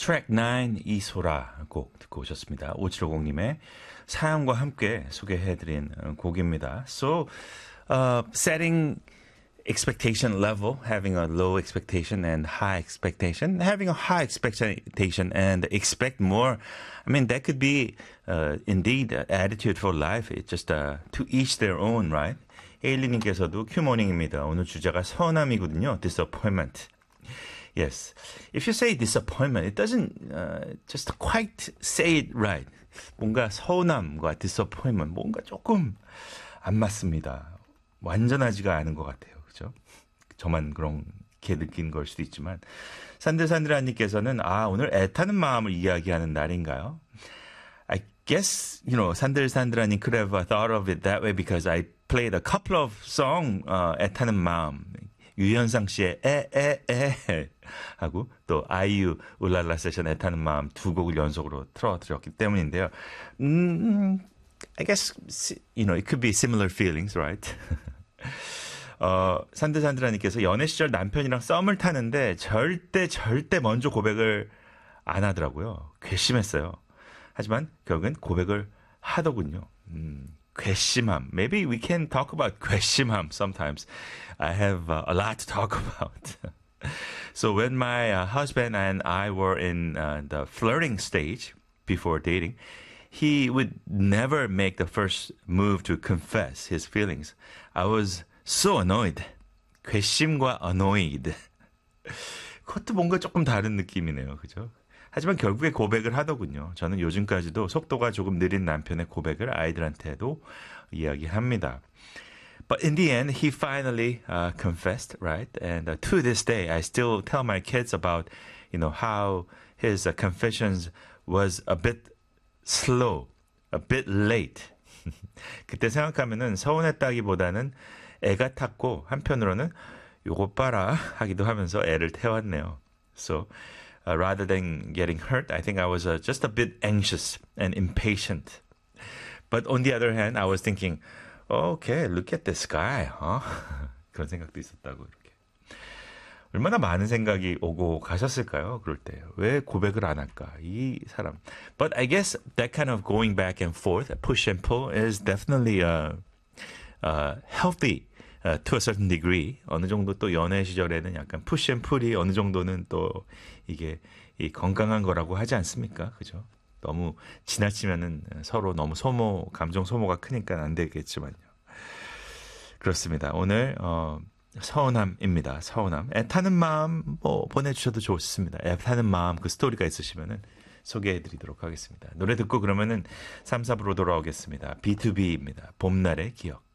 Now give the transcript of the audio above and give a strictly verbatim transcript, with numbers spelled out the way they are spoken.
트랙 나인 이소라 곡 듣고 오셨습니다. 오칠오공님의 사연과 함께 소개해드린 곡입니다. So, uh, setting expectation level, having a low expectation and high expectation, having a high expectation and expect more. I mean, that could be uh, indeed an attitude for life. It's just uh, to each their own, right? 에일리님께서도 큐모닝입니다. 오늘 주제가 서운함이거든요. disappointment. Yes. If you say disappointment, it doesn't uh, just quite say it right. 뭔가 서운함과 disappointment, 뭔가 조금 안 맞습니다. 완전하지가 않은 것 같아요. 그죠? 저만 그렇게 느낀 걸 수도 있지만. 산들산들아님께서는, 아, 오늘 애타는 마음을 이야기하는 날인가요? I guess, you know, 산들산들아님 could have thought of it that way because I played a couple of songs, uh, 애타는 마음. 유현상 씨의 에에에 하고 또 아이유 울랄라 세션 애타는 마음 두 곡을 연속으로 틀어드렸기 때문인데요. 음, I guess you know it could be similar feelings, right? 어, 산드산드라님께서 연애 시절 남편이랑 썸을 타는데 절대 절대 먼저 고백을 안 하더라고요. 괘씸했어요. 하지만 결국엔 고백을 하더군요. 음. 괘씸함. Maybe we can talk about 괘씸함 sometimes. I have uh, a lot to talk about. So when my uh, husband and I were in uh, the flirting stage before dating, he would never make the first move to confess his feelings. I was so annoyed. 괘씸과 annoyed. 그것도 뭔가 조금 다른 느낌이네요. 그죠? 하지만 결국에 고백을 하더군요. 저는 요즘까지도 속도가 조금 느린 남편의 고백을 아이들한테도 이야기합니다. But in the end, he finally uh, confessed, right? And uh, to this day, I still tell my kids about, you know, how his uh, confessions was a bit slow, a bit late. 그때 생각하면은 서운했다기보다는 애가 탔고 한편으로는 요거 봐라 하기도 하면서 애를 태웠네요. So Uh, rather than getting hurt, I think I was uh, just a bit anxious and impatient. But on the other hand, I was thinking, okay, look at this guy, huh? 그런 생각도 있었다고 이렇게. 얼마나 많은 생각이 오고 가셨을까요? 그럴 때. 왜 고백을 안 할까? 이 사람. But I guess that kind of going back and forth, push and pull, is definitely uh, uh, healthy. Uh, to a certain degree. 어느 정도 또 연애 시절에는 약간 push and pull이 어느 정도는 또 이게 이 건강한 거라고 하지 않습니까? 그죠? 너무 지나치면은 서로 너무 소모, 감정 소모가 크니까 안 되겠지만요. 그렇습니다. 오늘, 어, 서운함입니다. 서운함. 애타는 마음 뭐 보내주셔도 좋습니다. 애타는 마음 그 스토리가 있으시면은 소개해드리도록 하겠습니다. 노래 듣고 그러면은 삼, 사 부로 돌아오겠습니다. 비투비입니다. 봄날의 기억.